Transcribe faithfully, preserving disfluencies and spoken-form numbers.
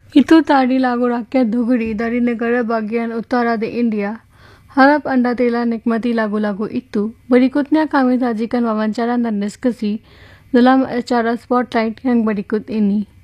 Itu tadi lagu rakyat Dugri dari negara bagian utara di India. Harap Anda telah nikmati lagu-lagu itu. Berikutnya kami sajikan wawancara dan diskusi dalam acara Spotlight yang berikut ini.